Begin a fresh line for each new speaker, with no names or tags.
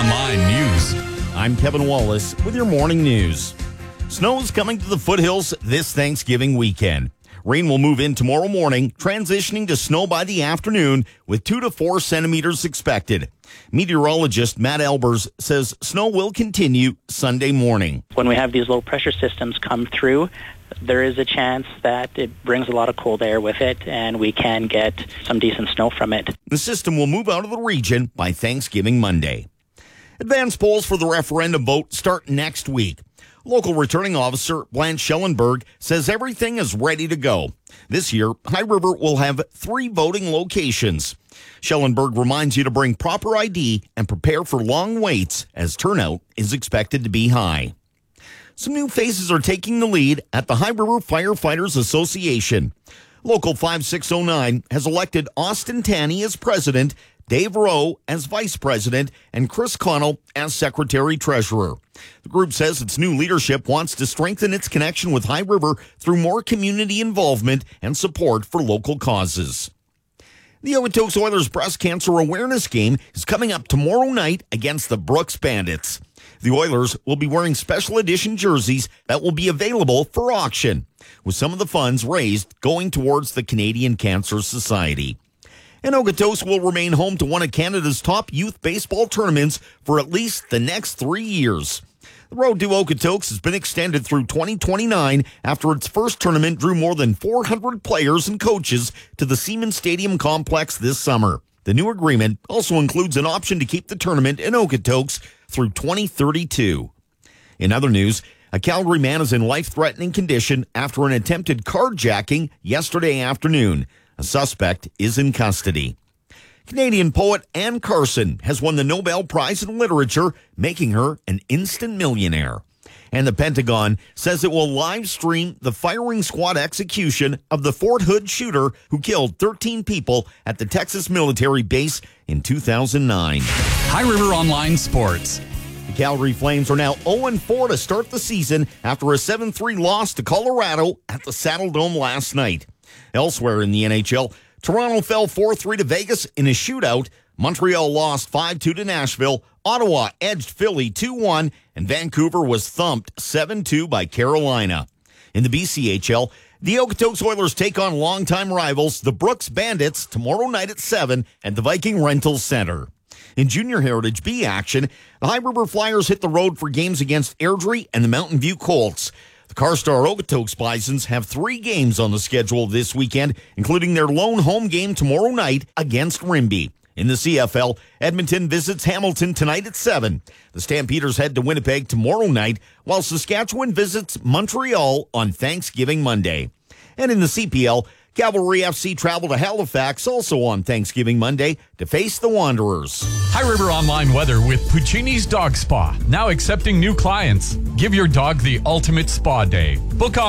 Online News.
I'm Kevin Wallace with your morning news. Snow is coming to the foothills this Thanksgiving weekend. Rain will move in tomorrow morning, transitioning to snow by the afternoon with 2 to 4 centimeters expected. Meteorologist Matt Albers says snow will continue Sunday morning.
When we have these low pressure systems come through, there is a chance that it brings a lot of cold air with it and we can get some decent snow from it.
The system will move out of the region by Thanksgiving Monday. Advance polls for the referendum vote start next week. Local returning officer Blanche Schellenberg says everything is ready to go. This year, High River will have 3 voting locations. Schellenberg reminds you to bring proper ID and prepare for long waits as turnout is expected to be high. Some new faces are taking the lead at the High River Firefighters Association. Local 5609 has elected Austin Tanney as president, Dave Rowe as vice president, and Chris Connell as secretary-treasurer. The group says its new leadership wants to strengthen its connection with High River through more community involvement and support for local causes. The Okotoks Oilers Breast Cancer Awareness Game is coming up tomorrow night against the Brooks Bandits. The Oilers will be wearing special edition jerseys that will be available for auction, with some of the funds raised going towards the Canadian Cancer Society. And Okotoks will remain home to one of Canada's top youth baseball tournaments for at least the next 3 years. The road to Okotoks has been extended through 2029 after its first tournament drew more than 400 players and coaches to the Siemens Stadium complex this summer. The new agreement also includes an option to keep the tournament in Okotoks through 2032. In other news, a Calgary man is in life-threatening condition after an attempted carjacking yesterday afternoon. A suspect is in custody. Canadian poet Anne Carson has won the Nobel Prize in Literature, making her an instant millionaire. And the Pentagon says it will live stream the firing squad execution of the Fort Hood shooter who killed 13 people at the Texas military base in 2009.
High River Online Sports.
The Calgary Flames are now 0-4 to start the season after a 7-3 loss to Colorado at the Saddle Dome last night. Elsewhere in the NHL, Toronto fell 4-3 to Vegas in a shootout. Montreal lost 5-2 to Nashville. Ottawa edged Philly 2-1, and Vancouver was thumped 7-2 by Carolina. In the BCHL, the Okotoks Oilers take on longtime rivals, the Brooks Bandits, tomorrow night at 7 at the Viking Rental Center. In Junior Heritage B action, the High River Flyers hit the road for games against Airdrie and the Mountain View Colts. The Carstar Okotoks Bisons have 3 games on the schedule this weekend, including their lone home game tomorrow night against Rimbey. In the CFL, Edmonton visits Hamilton tonight at 7. The Stampeders head to Winnipeg tomorrow night, while Saskatchewan visits Montreal on Thanksgiving Monday. And in the CPL, Cavalry FC travel to Halifax also on Thanksgiving Monday to face the Wanderers.
High River Online Weather with Puccini's Dog Spa. Now accepting new clients. Give your dog the ultimate spa day. Book on